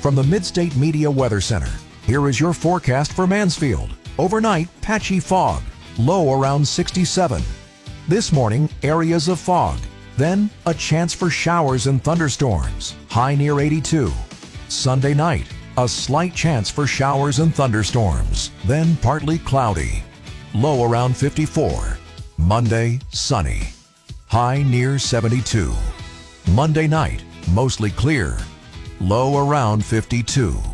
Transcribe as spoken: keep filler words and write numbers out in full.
From the Midstate Media Weather Center, here is your forecast for Mansfield. Overnight, patchy fog, low around sixty-seven. This morning, areas of fog. Then, a chance for showers and thunderstorms, high near eighty-two. Sunday night, a slight chance for showers and thunderstorms, then partly cloudy, low around fifty-four. Monday, sunny, high near seventy-two. Monday night, mostly clear, low around fifty-two.